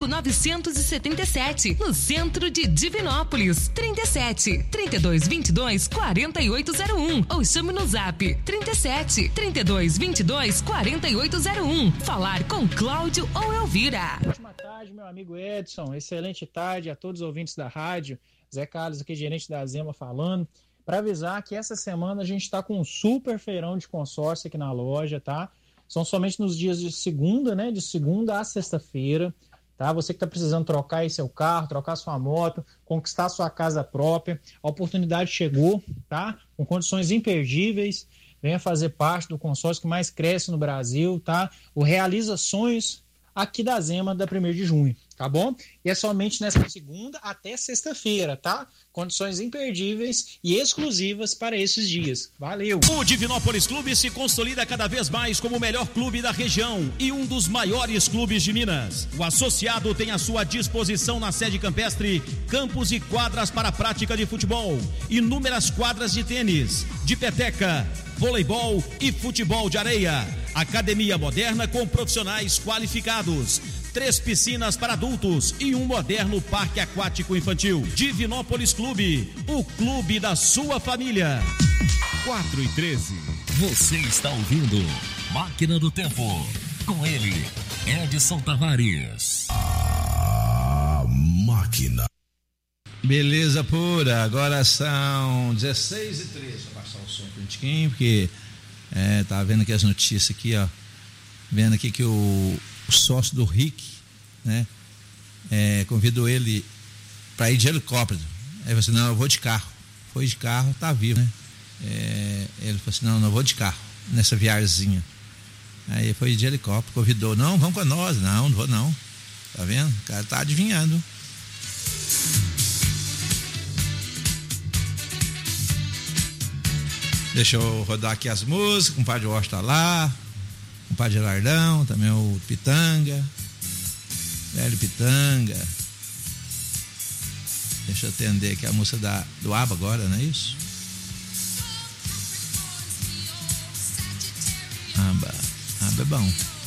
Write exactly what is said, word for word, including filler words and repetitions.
novecentos e setenta e sete, no centro de Divinópolis. trinta e sete, trinta e dois, vinte e dois, quarenta e oito zero um ou chame no zap trinta e sete, trinta e dois, vinte e dois, quarenta e oito zero um. Falar com Cláudio ou Elvira. Ótima tarde, meu amigo Edson. Excelente tarde a todos os ouvintes da rádio. Zé Carlos aqui, gerente da Zema, falando. Para avisar que essa semana a gente está com um super feirão de consórcio aqui na loja, tá? São somente nos dias de segunda, né? De segunda a sexta-feira, tá? Você que está precisando trocar aí seu carro, trocar sua moto, conquistar sua casa própria, a oportunidade chegou, tá? Com condições imperdíveis. Venha fazer parte do consórcio que mais cresce no Brasil, tá? O Realiza Sonhos aqui da Zema, da primeiro de junho, tá bom? E é somente nessa segunda até sexta-feira, tá? Condições imperdíveis e exclusivas para esses dias. Valeu! O Divinópolis Clube se consolida cada vez mais como o melhor clube da região e um dos maiores clubes de Minas. O associado tem à sua disposição na sede campestre campos e quadras para a prática de futebol, inúmeras quadras de tênis, de peteca, voleibol e futebol de areia. Academia moderna com profissionais qualificados. Três piscinas para adultos e um moderno parque aquático infantil. Divinópolis Clube, o clube da sua família. quatro e treze. Você está ouvindo Máquina do Tempo. Com ele, Edson Tavares. A máquina. Beleza pura, agora são dezesseis e treze. Deixa eu baixar o som um pouquinho, porque é, tá vendo aqui as notícias aqui, ó. Vendo aqui que o, o sócio do Rick, né, é, convidou ele para ir de helicóptero. Aí ele falou assim, não, eu vou de carro. Foi de carro, tá vivo, né? É, ele falou assim, não, não vou de carro nessa viagemzinha. Aí foi de helicóptero, convidou, não, vamos com nós. Não, não vou não. Tá vendo? O cara tá adivinhando. Deixa eu rodar aqui as músicas. O compadre Washington tá lá, o compadre Gerardão, também o Pitanga, velho Pitanga. Deixa eu atender aqui a música da, do ABBA agora, não é isso? ABBA, ABBA é bom.